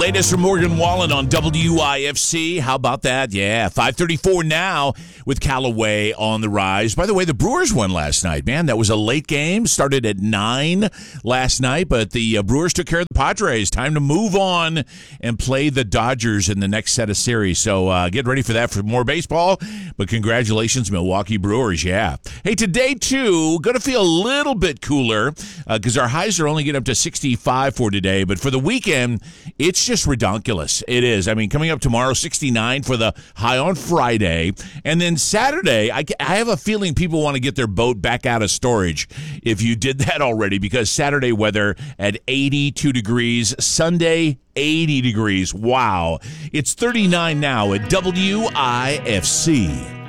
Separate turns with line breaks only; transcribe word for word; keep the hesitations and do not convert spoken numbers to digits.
Latest from Morgan Wallen on W I F C. How about that? Yeah, five thirty-four now with Callaway on the rise. By the way, the Brewers won last night, man. That was a late game. Started at nine last night, but the uh, Brewers took care of the Padres. Time to move on and play the Dodgers in the next set of series. So uh, get ready for that for more baseball. But congratulations, Milwaukee Brewers. Yeah. Hey, today, too, going to feel a little bit cooler because uh, our highs are only getting up to sixty-five for today. But for the weekend, it's just redonkulous. It is. I mean, coming up tomorrow, sixty-nine for the high on Friday. And then Saturday, I, I have a feeling people want to get their boat back out of storage if you did that already, because Saturday weather at eighty-two degrees, Sunday eighty degrees. Wow. It's thirty-nine now at W I F C.